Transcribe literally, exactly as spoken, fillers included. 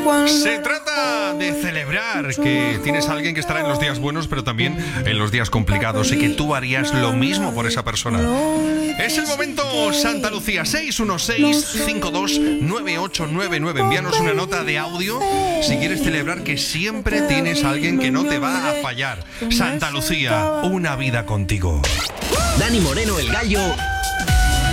Se trata de celebrar que tienes a alguien que estará en los días buenos, pero también en los días complicados, y que tú harías lo mismo por esa persona. Es el momento Santa Lucía. Seis uno seis, cinco dos nueve ocho nueve nueve. Envíanos una nota de audio si quieres celebrar que siempre tienes a alguien que no te va a fallar. Santa Lucía, una vida contigo. Dani Moreno, el Gallo,